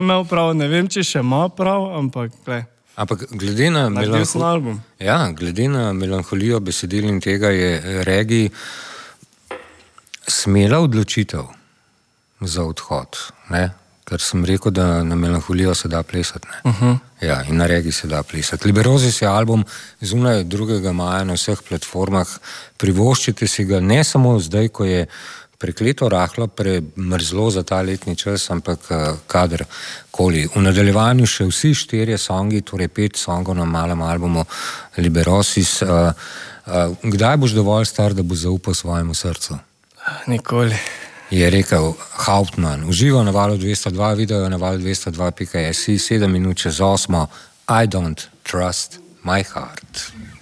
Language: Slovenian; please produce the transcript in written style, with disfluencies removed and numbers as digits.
imel prav, ne vem, če še ima prav, ampak glej. Ampak glede na melanholijo besedil in tega je Regi smela odločitev za odhod, ne? Ker sem rekel, da na melanholijo se da plesati, ne? Ja, in na Regi se da plesati. Liberozis je album zunaj 2. maja na vseh platformah. Privoščite si ga ne samo zdaj, ko je prekleto rahlo premrzlo za ta letni čas, ampak kadarkoli. V nadaljevanju še vsi 4 songi, torej 5 songov na malem albumu Liberozis. Kdaj boš dovolj star, da boš zaupal svojemu srcu? Nikoli. Je rekel Hauptmann. Uživa na Valu 202, video na valu202.si, 7 minut čez 8. I don't trust my heart.